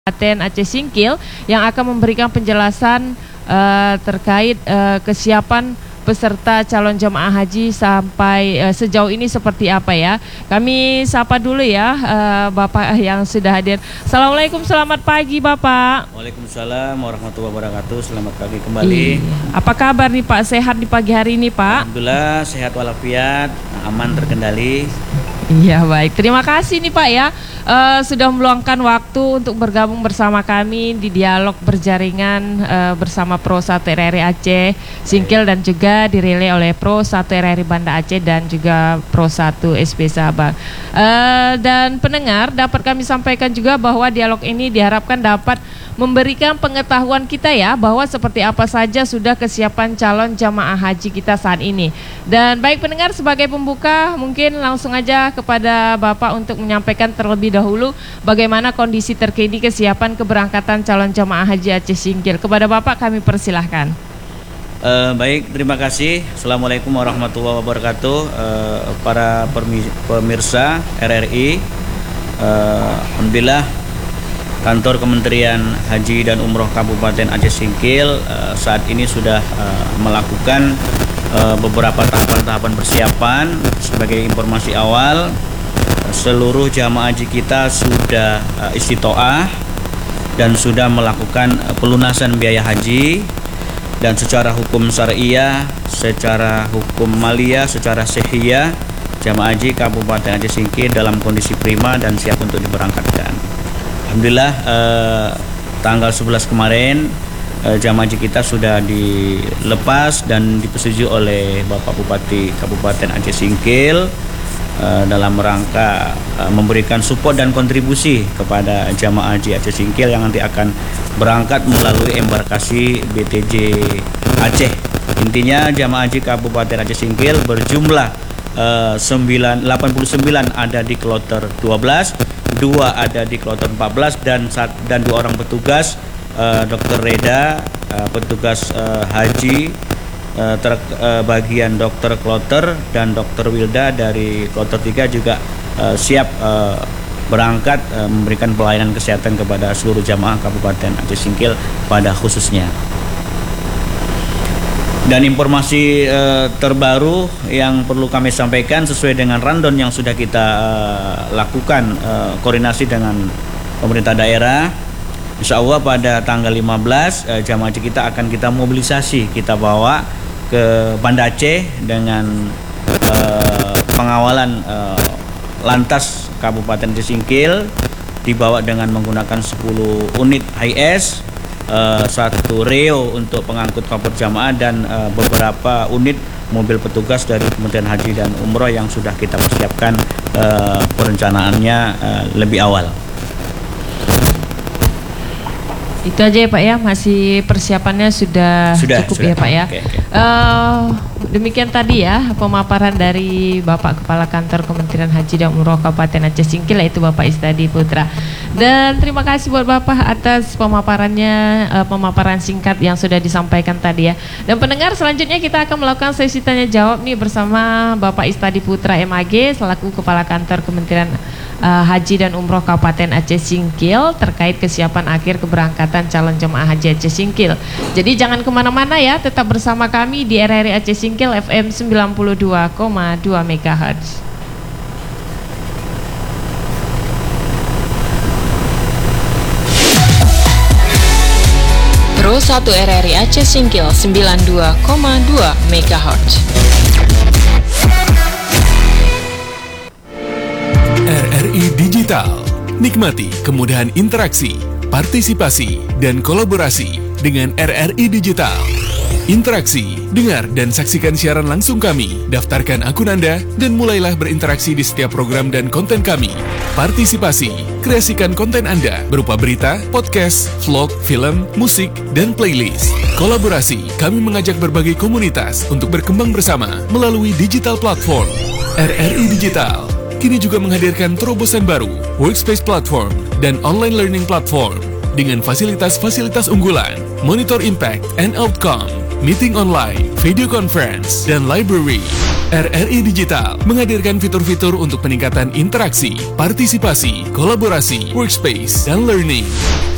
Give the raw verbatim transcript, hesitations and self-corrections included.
Kabupaten Aceh Singkil yang akan memberikan penjelasan uh, terkait uh, kesiapan peserta calon jemaah haji sampai uh, sejauh ini seperti apa ya. Kami sapa dulu ya uh, Bapak yang sudah hadir. Assalamualaikum, selamat pagi Bapak. Waalaikumsalam warahmatullahi wabarakatuh. Selamat pagi kembali. Iya. Apa kabar nih Pak? Sehat di pagi hari ini Pak? Alhamdulillah sehat walafiat, aman terkendali. Iya baik, terima kasih nih Pak ya uh, sudah meluangkan waktu untuk bergabung bersama kami di dialog berjaringan uh, bersama Pro satu R R I Aceh Singkil dan juga dirilai oleh Pro satu R R I Banda Aceh dan juga Pro satu S P Sabang. Uh, dan pendengar dapat kami sampaikan juga bahwa dialog ini diharapkan dapat memberikan pengetahuan kita ya bahwa seperti apa saja sudah kesiapan calon jamaah haji kita saat ini. Dan baik pendengar, sebagai pembuka mungkin langsung aja kepada Bapak untuk menyampaikan terlebih dahulu bagaimana kondisi terkini kesiapan keberangkatan calon jamaah haji Aceh Singkil. Kepada Bapak kami persilahkan. Uh, baik, terima kasih. Assalamualaikum warahmatullahi wabarakatuh. Uh, para pemirsa R R I, uh, Alhamdulillah Kantor Kementerian Haji dan Umroh Kabupaten Aceh Singkil uh, saat ini sudah uh, melakukan uh, beberapa tahapan-tahapan persiapan. Sebagai informasi awal, uh, seluruh jamaah haji kita sudah uh, istitoah dan sudah melakukan uh, pelunasan biaya haji, dan secara hukum syariah, secara hukum maliyah, secara sehiyah, jamaah haji Kabupaten Aceh Singkil dalam kondisi prima dan siap untuk diberangkatkan. Alhamdulillah eh, tanggal sebelas kemarin eh, jamaah haji kita sudah dilepas dan dipersetujui oleh Bapak Bupati Kabupaten Aceh Singkil eh, dalam rangka eh, memberikan support dan kontribusi kepada jamaah haji Aceh Singkil yang nanti akan berangkat melalui embarkasi B T J Aceh. Intinya jamaah haji Kabupaten Aceh Singkil berjumlah eh, delapan puluh sembilan ada di kloter dua belas, dua ada di kloter empat belas, dan dan dua orang petugas, uh, Dokter Reda, uh, petugas uh, haji uh, ter, uh, bagian dokter kloter, dan Dokter Wilda dari kloter tiga juga uh, siap uh, berangkat uh, memberikan pelayanan kesehatan kepada seluruh jamaah Kabupaten Aceh Singkil pada khususnya. Dan informasi uh, terbaru yang perlu kami sampaikan sesuai dengan rundown yang sudah kita uh, lakukan uh, koordinasi dengan pemerintah daerah. Insya Allah pada tanggal lima belas uh, jamaah haji kita akan kita mobilisasi, kita bawa ke Banda Aceh dengan uh, pengawalan uh, Lantas Kabupaten Aceh Singkil, dibawa dengan menggunakan sepuluh unit Hi-Es, Uh, satu reo untuk pengangkut koper jamaah, dan uh, beberapa unit mobil petugas dari Kementerian Haji dan Umroh yang sudah kita persiapkan uh, perencanaannya uh, lebih awal. Itu aja ya Pak ya, masih persiapannya sudah, sudah cukup sudah. ya Pak ya. Okay, okay. Uh, demikian tadi ya pemaparan dari Bapak Kepala Kantor Kementerian Haji dan Umroh Kabupaten Aceh Singkil, yaitu Bapak Istadi Putra. Dan terima kasih buat Bapak atas pemaparannya, uh, pemaparan singkat yang sudah disampaikan tadi ya. Dan pendengar, selanjutnya kita akan melakukan sesi tanya jawab nih bersama Bapak Istadi Putra M A G selaku Kepala Kantor Kementerian uh, Haji dan Umroh Kabupaten Aceh Singkil terkait kesiapan akhir keberangkatan calon jemaah haji Aceh Singkil. Jadi jangan kemana-mana ya, tetap bersama kami di R R I Aceh Singkil F M sembilan puluh dua koma dua megahertz. Pro satu R R I Aceh Singkil sembilan puluh dua koma dua megahertz. R R I Digital. Nikmati kemudahan interaksi, partisipasi, dan kolaborasi dengan R R I Digital. Interaksi, dengar dan saksikan siaran langsung kami, daftarkan akun Anda, dan mulailah berinteraksi di setiap program dan konten kami. Partisipasi, kreasikan konten Anda berupa berita, podcast, vlog, film, musik, dan playlist. Kolaborasi, kami mengajak berbagai komunitas untuk berkembang bersama melalui digital platform. R R I Digital kini juga menghadirkan terobosan baru, workspace platform, dan online learning platform dengan fasilitas-fasilitas unggulan, monitor impact and outcome, meeting online, video conference, dan library. R R I Digital menghadirkan fitur-fitur untuk peningkatan interaksi, partisipasi, kolaborasi, workspace, dan learning.